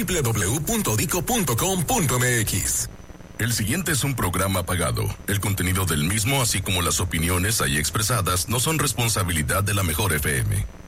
www.dico.com.mx. El siguiente es un programa pagado. El contenido del mismo, así como las opiniones ahí expresadas, no son responsabilidad de la Mejor FM.